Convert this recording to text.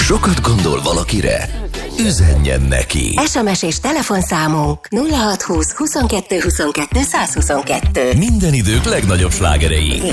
Sokat gondol valakire? Üzenjen neki! SMS és telefonszámunk 0620 22 22 122. Minden idők legnagyobb slágerei.